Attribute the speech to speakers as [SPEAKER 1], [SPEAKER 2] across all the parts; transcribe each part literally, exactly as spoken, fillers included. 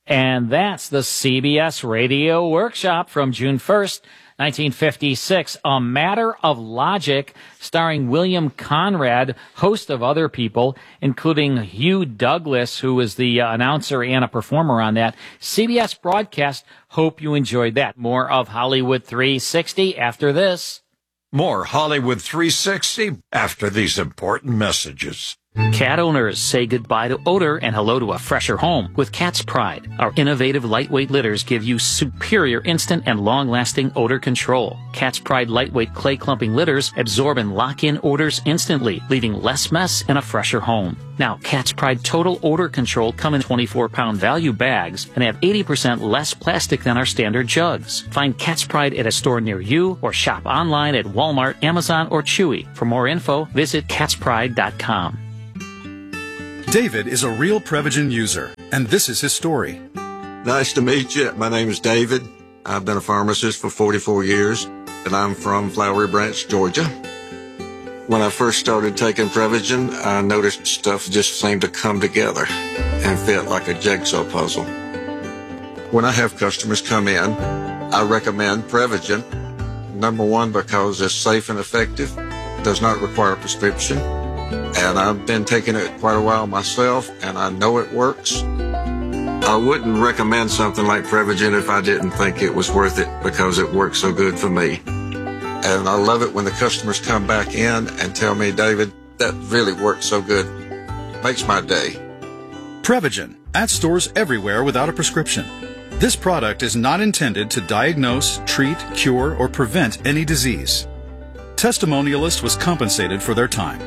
[SPEAKER 1] And that's the C B S Radio Workshop from June first, nineteen fifty-six, A Matter of Logic, starring William Conrad, host of other people, including Hugh Douglas, who was the uh, announcer and a performer on that C B S broadcast. Hope you enjoyed that. More of Hollywood three sixty after this.
[SPEAKER 2] More Hollywood three sixty after these important messages.
[SPEAKER 1] Cat owners, say goodbye to odor and hello to a fresher home with Cat's Pride. Our innovative lightweight litters give you superior instant and long-lasting odor control. Cat's Pride lightweight clay clumping litters absorb and lock in odors instantly, leaving less mess and a fresher home. Now, Cat's Pride Total Odor Control come in twenty-four pound value bags and have eighty percent less plastic than our standard jugs. Find Cat's Pride at a store near you or shop online at Walmart, Amazon, or Chewy. For more info, visit cats pride dot com.
[SPEAKER 3] David is a real Prevagen user, and this is his story.
[SPEAKER 4] Nice to meet you. My name is David. I've been a pharmacist for forty-four years, and I'm from Flowery Branch, Georgia. When I first started taking Prevagen, I noticed stuff just seemed to come together and fit like a jigsaw puzzle. When I have customers come in, I recommend Prevagen. Number one, because it's safe and effective, does not require a prescription. And I've been taking it quite a while myself, and I know it works. I wouldn't recommend something like Prevagen if I didn't think it was worth it because it works so good for me. And I love it when the customers come back in and tell me, David, that really worked so good. Makes my day.
[SPEAKER 3] Prevagen, at stores everywhere without a prescription. This product is not intended to diagnose, treat, cure, or prevent any disease. Testimonialist was compensated for their time.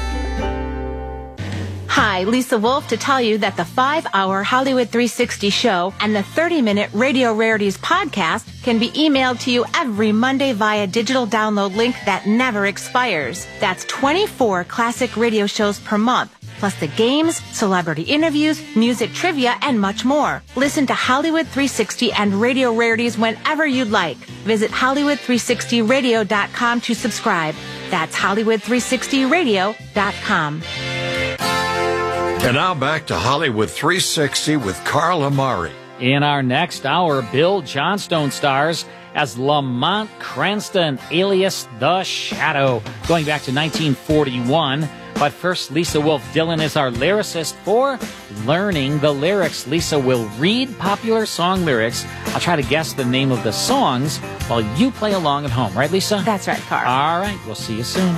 [SPEAKER 5] Hi, Lisa Wolf to tell you that the five hour Hollywood three sixty show and the thirty minute Radio Rarities podcast can be emailed to you every Monday via digital download link that never expires. That's twenty-four classic radio shows per month, plus the games, celebrity interviews, music trivia, and much more. Listen to Hollywood three sixty and Radio Rarities whenever you'd like. Visit Hollywood three sixty radio dot com to subscribe. That's Hollywood three sixty radio dot com.
[SPEAKER 2] And now back to Hollywood three sixty with Carl Amari.
[SPEAKER 1] In our next hour, Bill Johnstone stars as Lamont Cranston, alias The Shadow, going back to nineteen forty-one. But first, Lisa Wolf Dillon is our lyricist for Learning the Lyrics. Lisa will read popular song lyrics. I'll try to guess the name of the songs while you play along at home. Right, Lisa?
[SPEAKER 5] That's right, Carl.
[SPEAKER 1] All right. We'll see you soon.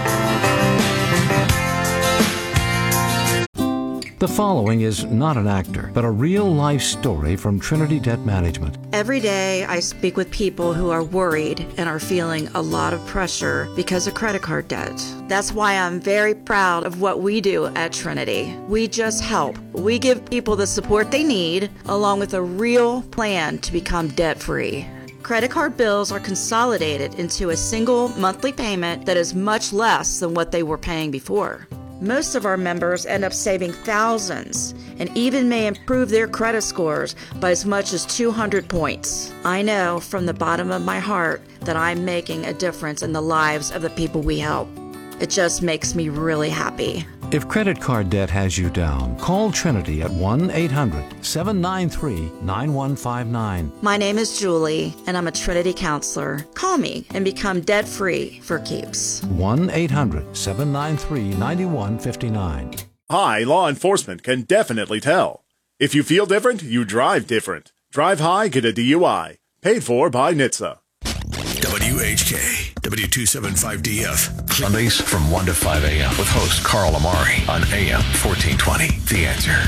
[SPEAKER 6] The following is not an actor, but a real-life story from Trinity Debt Management.
[SPEAKER 7] Every day I speak with people who are worried and are feeling a lot of pressure because of credit card debt. That's why I'm very proud of what we do at Trinity. We just help. We give people the support they need, along with a real plan to become debt-free. Credit card bills are consolidated into a single monthly payment that is much less than what they were paying before. Most of our members end up saving thousands and even may improve their credit scores by as much as two hundred points. I know from the bottom of my heart that I'm making a difference in the lives of the people we help. It just makes me really happy.
[SPEAKER 6] If credit card debt has you down, call Trinity at one eight hundred seven nine three nine one five nine.
[SPEAKER 7] My name is Julie, and I'm a Trinity counselor. Call me and become debt-free for keeps.
[SPEAKER 6] one eight hundred seven nine three nine one five nine.
[SPEAKER 8] Hi, law enforcement can definitely tell. If you feel different, you drive different. Drive high, get a D U I. Paid for by N H T S A.
[SPEAKER 9] W H K, W two seventy-five D F. Sundays from one to five a.m. with host Carl Amari on A M fourteen twenty. The Answer.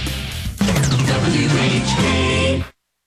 [SPEAKER 9] W H K.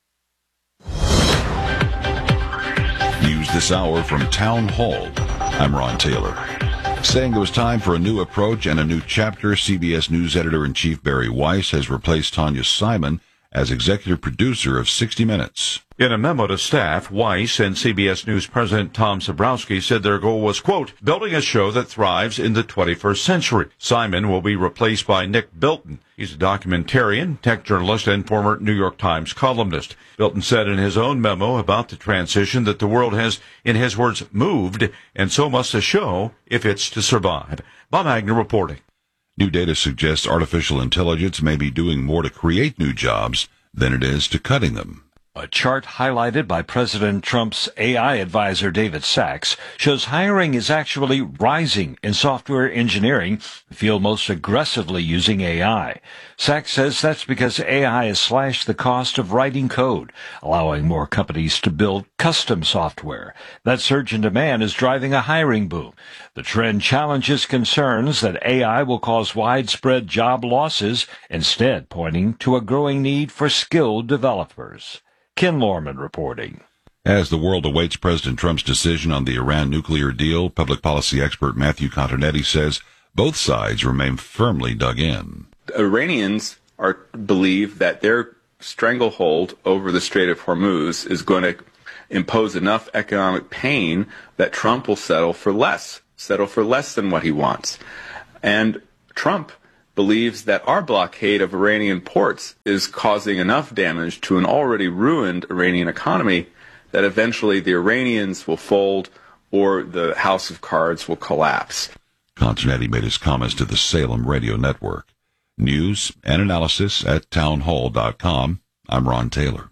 [SPEAKER 10] News this hour from Town Hall. I'm Ron Taylor. Saying it was time for a new approach and a new chapter, C B S News Editor-in-Chief Barry Weiss has replaced Tanya Simon as executive producer of sixty minutes.
[SPEAKER 11] In a memo to staff, Weiss and C B S News President Tom Zabrowski said their goal was, quote, building a show that thrives in the twenty-first century. Simon will be replaced by Nick Bilton. He's a documentarian, tech journalist, and former New York Times columnist. Bilton said in his own memo about the transition that the world has, in his words, moved, and so must the show if it's to survive. Bob Agnew reporting.
[SPEAKER 10] New data suggests artificial intelligence may be doing more to create new jobs than it is to cutting them.
[SPEAKER 12] A chart highlighted by President Trump's A I advisor David Sachs shows hiring is actually rising in software engineering, the field most aggressively using A I. Sachs says that's because A I has slashed the cost of writing code, allowing more companies to build custom software. That surge in demand is driving a hiring boom. The trend challenges concerns that A I will cause widespread job losses, instead pointing to a growing need for skilled developers. Ken Lorman reporting.
[SPEAKER 10] As the world awaits President Trump's decision on the Iran nuclear deal, public policy expert Matthew Continetti says both sides remain firmly dug in.
[SPEAKER 13] Iranians are believe that their stranglehold over the Strait of Hormuz is going to impose enough economic pain that Trump will settle for less, settle for less than what he wants. And Trump believes that our blockade of Iranian ports is causing enough damage to an already ruined Iranian economy that eventually the Iranians will fold or the house of cards will collapse.
[SPEAKER 10] Continetti made his comments to the Salem Radio Network. News and analysis at townhall dot com. I'm Ron Taylor.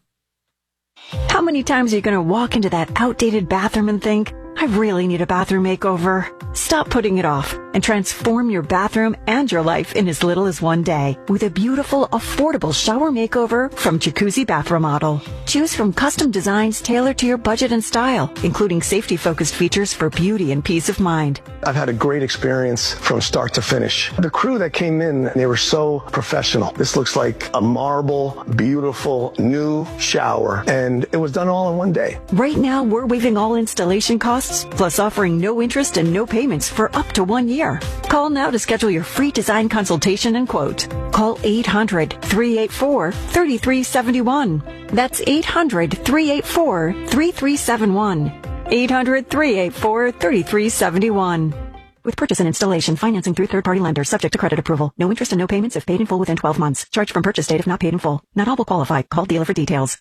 [SPEAKER 14] How many times are you going to walk into that outdated bathroom and think, I really need a bathroom makeover? Stop putting it off and transform your bathroom and your life in as little as one day with a beautiful, affordable shower makeover from Jacuzzi Bath Remodel. Choose from custom designs tailored to your budget and style, including safety-focused features for beauty and peace of mind.
[SPEAKER 15] I've had a great experience from start to finish. The crew that came in, they were so professional. This looks like a marble, beautiful, new shower, and it was done all in one day.
[SPEAKER 14] Right now, we're waiving all installation costs, plus offering no interest and no payments for up to one year. Call now to schedule your free design consultation and quote. Call eight hundred, three eight four, three three seven one. That's eight hundred, three eight four, three three seven one. eight hundred, three eight four, three three seven one. With purchase and installation, financing through third-party lenders, subject to credit approval. No interest and no payments if paid in full within twelve months. Charge from purchase date if not paid in full. Not all will qualify. Call dealer for details.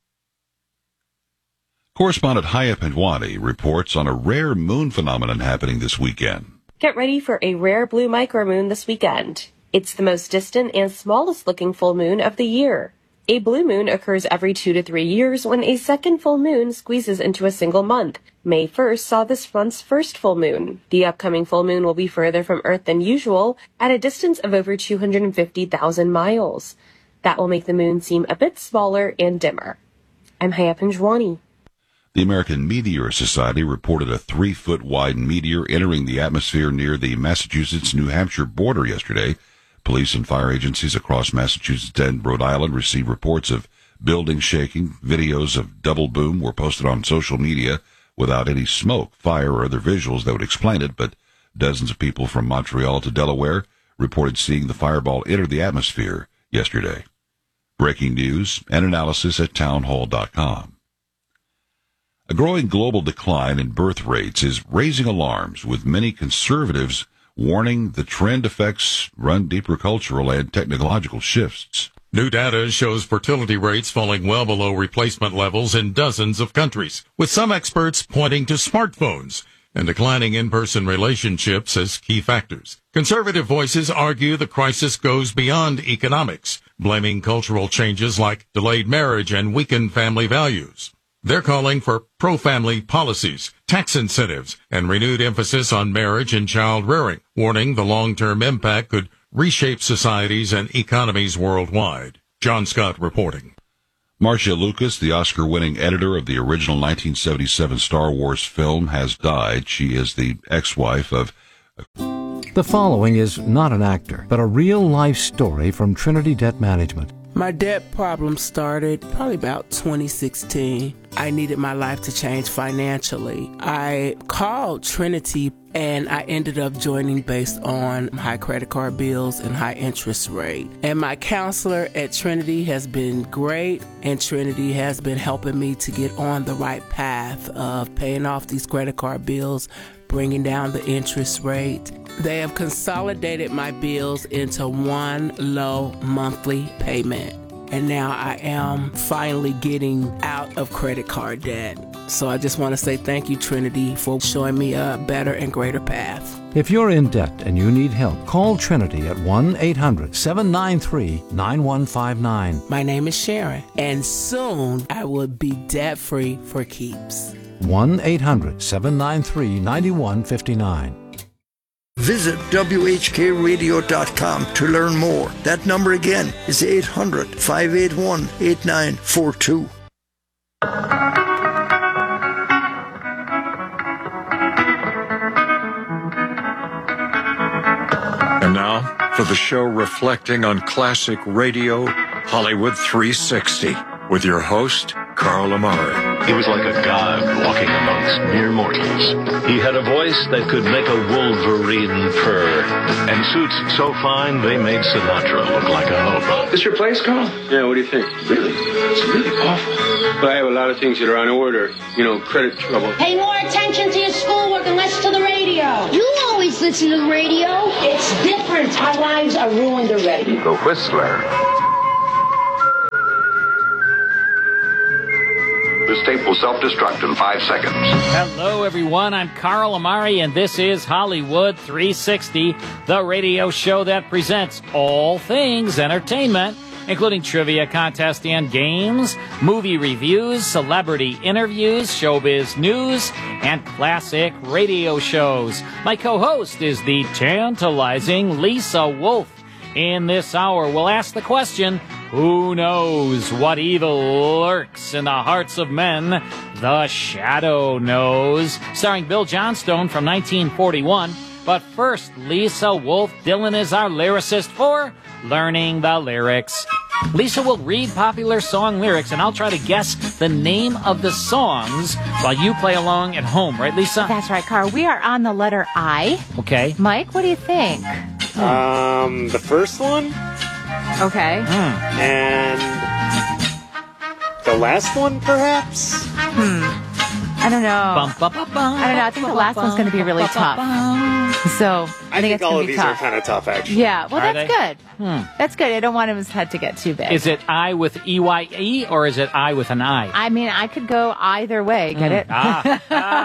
[SPEAKER 10] Correspondent Haya Pendwani reports on a rare moon phenomenon happening this weekend.
[SPEAKER 16] Get ready for a rare blue micromoon this weekend. It's the most distant and smallest looking full moon of the year. A blue moon occurs every two to three years when a second full moon squeezes into a single month. May first saw this month's first full moon. The upcoming full moon will be further from Earth than usual at a distance of over two hundred fifty thousand miles. That will make the moon seem a bit smaller and dimmer. I'm Haya Pendwani.
[SPEAKER 10] The American Meteor Society reported a three-foot wide meteor entering the atmosphere near the Massachusetts-New Hampshire border yesterday. Police and fire agencies across Massachusetts and Rhode Island received reports of buildings shaking. Videos of double boom were posted on social media without any smoke, fire, or other visuals that would explain it, but dozens of people from Montreal to Delaware reported seeing the fireball enter the atmosphere yesterday. Breaking news and analysis at townhall dot com. A growing global decline in birth rates is raising alarms, with many conservatives warning the trend affects run deeper cultural and technological shifts.
[SPEAKER 17] New data shows fertility rates falling well below replacement levels in dozens of countries, with some experts pointing to smartphones and declining in-person relationships as key factors. Conservative voices argue the crisis goes beyond economics, blaming cultural changes like delayed marriage and weakened family values. They're calling for pro-family policies, tax incentives, and renewed emphasis on marriage and child rearing, warning the long-term impact could reshape societies and economies worldwide. John Scott reporting.
[SPEAKER 10] Marcia Lucas, the Oscar-winning editor of the original nineteen seventy-seven Star Wars film, has died. She is the ex-wife of...
[SPEAKER 6] The following is not an actor, but a real-life story from Trinity Debt Management.
[SPEAKER 18] My debt problem started probably about twenty sixteen. I needed my life to change financially. I called Trinity and I ended up joining based on high credit card bills and high interest rate. And my counselor at Trinity has been great, and Trinity has been helping me to get on the right path of paying off these credit card bills, bringing down the interest rate. They have consolidated my bills into one low monthly payment. And now I am finally getting out of credit card debt. So I just want to say thank you, Trinity, for showing me a better and greater path.
[SPEAKER 6] If you're in debt and you need help, call Trinity at one eight hundred seven nine three nine one five nine.
[SPEAKER 18] My name is Sharon, and soon I will be debt-free for keeps.
[SPEAKER 6] one eight hundred seven nine three nine one five nine.
[SPEAKER 19] Visit W H K radio dot com to learn more. That number again is eight hundred five eight one eight nine four two.
[SPEAKER 2] And now, for the show reflecting on classic radio, Hollywood three sixty, with your host, Carl Amari.
[SPEAKER 9] He was like a god walking amongst mere mortals. He had a voice that could make a wolverine purr, and suits so fine they made Sinatra look like a hobo.
[SPEAKER 20] This your place, Carl? Yeah, what do you think? Really? It's really awful. But I have a lot of things that are on order. You know, credit trouble.
[SPEAKER 21] Pay more attention to your schoolwork and less to the radio. You always listen to the radio. It's different. Our lives are ruined already.
[SPEAKER 9] The Whistler. This tape will self-destruct in five seconds.
[SPEAKER 1] Hello, everyone. I'm Carl Amari, and this is Hollywood three sixty, the radio show that presents all things entertainment, including trivia contests and games, movie reviews, celebrity interviews, showbiz news, and classic radio shows. My co-host is the tantalizing Lisa Wolf. In this hour, we'll ask the question, who knows what evil lurks in the hearts of men? The Shadow knows. Starring Bill Johnstone from nineteen forty-one. But first, Lisa Wolf Dillon is our lyricist for Learning the Lyrics. Lisa will read popular song lyrics, and I'll try to guess the name of the songs while you play along at home. Right, Lisa?
[SPEAKER 5] That's right, Carl. We are on the letter I.
[SPEAKER 1] Okay.
[SPEAKER 5] Mike, what do you think?
[SPEAKER 22] Um, the first one?
[SPEAKER 5] Okay.
[SPEAKER 1] Hmm.
[SPEAKER 22] And the last one, perhaps?
[SPEAKER 5] Hmm. I don't know.
[SPEAKER 1] Bum, bum, bum, bum,
[SPEAKER 5] I don't know. I think the last one's going to be really tough. So I,
[SPEAKER 22] I
[SPEAKER 5] think,
[SPEAKER 22] think
[SPEAKER 5] it's
[SPEAKER 22] all
[SPEAKER 5] gonna
[SPEAKER 22] of
[SPEAKER 5] be
[SPEAKER 22] these
[SPEAKER 5] tough.
[SPEAKER 22] are kind of tough, actually.
[SPEAKER 5] Yeah, well,
[SPEAKER 1] Are
[SPEAKER 5] that's
[SPEAKER 1] they?
[SPEAKER 5] good.
[SPEAKER 1] Hmm.
[SPEAKER 5] That's good. I don't want his head to get too big.
[SPEAKER 1] Is it I with E Y E or is it I with an I?
[SPEAKER 5] I mean, I could go either way. Get
[SPEAKER 1] Mm.
[SPEAKER 5] it?
[SPEAKER 1] Ah.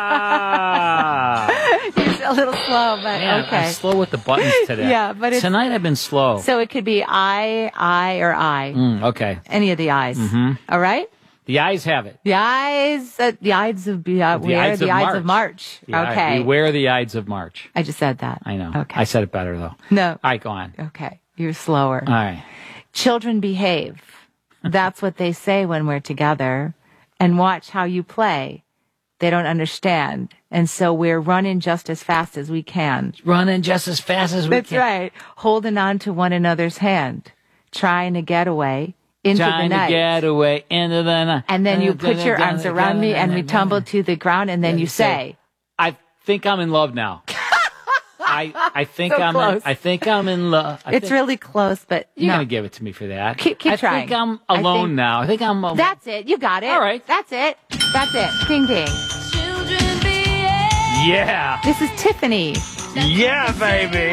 [SPEAKER 1] ah.
[SPEAKER 5] It's a little slow, but
[SPEAKER 1] Man,
[SPEAKER 5] okay.
[SPEAKER 1] I'm slow with the buttons today.
[SPEAKER 5] Yeah, but it's-
[SPEAKER 1] Tonight I've been slow.
[SPEAKER 5] So it could be I, I, or I.
[SPEAKER 1] Mm, okay.
[SPEAKER 5] Any of the I's.
[SPEAKER 1] Mm-hmm.
[SPEAKER 5] All right?
[SPEAKER 1] The eyes have it.
[SPEAKER 5] The Ides, uh, the Ides of, uh,
[SPEAKER 1] The
[SPEAKER 5] where?
[SPEAKER 1] Ides
[SPEAKER 5] the
[SPEAKER 1] of
[SPEAKER 5] Ides
[SPEAKER 1] March.
[SPEAKER 5] of March.
[SPEAKER 1] Yeah,
[SPEAKER 5] Okay.
[SPEAKER 1] Beware the Ides of March.
[SPEAKER 5] I just said that.
[SPEAKER 1] I know.
[SPEAKER 5] Okay.
[SPEAKER 1] I said it better, though.
[SPEAKER 5] No.
[SPEAKER 1] All right, go on.
[SPEAKER 5] Okay. You're slower.
[SPEAKER 1] All right.
[SPEAKER 5] Children behave. That's what they say when we're together. And watch how you play. They don't understand. And so we're running just as fast as we can.
[SPEAKER 1] Running just as fast as we
[SPEAKER 5] That's
[SPEAKER 1] can.
[SPEAKER 5] That's right. Holding on to one another's hand. Trying to get away. Into
[SPEAKER 1] Trying
[SPEAKER 5] the night.
[SPEAKER 1] to get away into the night.
[SPEAKER 5] And then you put your arms around me and we tumble to the ground and then you say,
[SPEAKER 1] I think I'm in love now. I I think
[SPEAKER 5] So
[SPEAKER 1] I'm in,
[SPEAKER 5] close.
[SPEAKER 1] I think I'm in love. I
[SPEAKER 5] it's
[SPEAKER 1] think,
[SPEAKER 5] really close, but
[SPEAKER 1] You're
[SPEAKER 5] no.
[SPEAKER 1] going to give it to me for that.
[SPEAKER 5] Keep, keep
[SPEAKER 1] I
[SPEAKER 5] trying.
[SPEAKER 1] think I'm
[SPEAKER 5] I
[SPEAKER 1] alone
[SPEAKER 5] think-
[SPEAKER 1] now. I think I'm alone.
[SPEAKER 5] That's it. You got it.
[SPEAKER 1] All right.
[SPEAKER 5] That's it. That's it. Ding, ding.
[SPEAKER 1] Yeah.
[SPEAKER 5] This is Tiffany.
[SPEAKER 1] Yeah, baby.